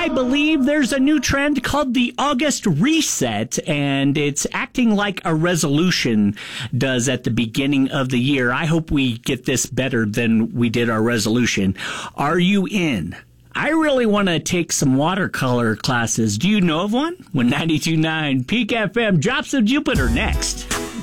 I believe there's a new trend called the August reset, and it's acting like a resolution does at the beginning of the year. I hope we get this better than we did our resolution. Are you in? I really want to take some watercolor classes. Do you know of one? When 92.9 Peak FM drops of Jupiter next.